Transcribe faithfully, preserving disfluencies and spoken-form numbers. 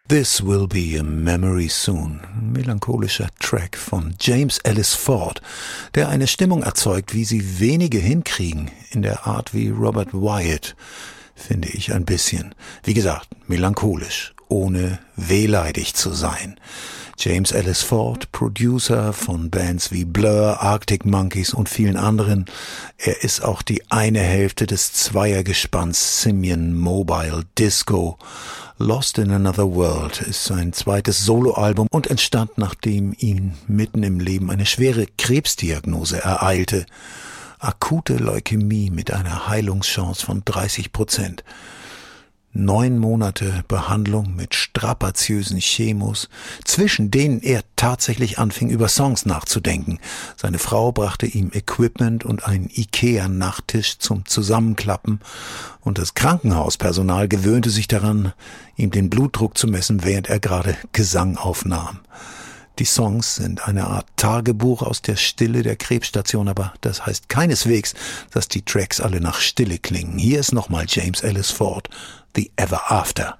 This Will Be a Memory Soon, ein melancholischer Track von James Ellis Ford, der eine Stimmung erzeugt, wie sie wenige hinkriegen, in der Art wie Robert Wyatt, finde ich ein bisschen. Wie gesagt, melancholisch, ohne wehleidig zu sein. James Ellis Ford, Producer von Bands wie Blur, Arctic Monkeys und vielen anderen. Er ist auch die eine Hälfte des Zweiergespanns Simian Mobile Disco. Lost in Another World ist sein zweites Soloalbum und entstand, nachdem ihn mitten im Leben eine schwere Krebsdiagnose ereilte. Akute Leukämie mit einer Heilungschance von dreißig Prozent. Neun Monate Behandlung mit strapaziösen Chemos, zwischen denen er tatsächlich anfing, über Songs nachzudenken. Seine Frau brachte ihm Equipment und einen Ikea-Nachttisch zum Zusammenklappen und das Krankenhauspersonal gewöhnte sich daran, ihm den Blutdruck zu messen, während er gerade Gesang aufnahm. Die Songs sind eine Art Tagebuch aus der Stille der Krebsstation, aber das heißt keineswegs, dass die Tracks alle nach Stille klingen. Hier ist nochmal James Ellis Ford, The Ever After.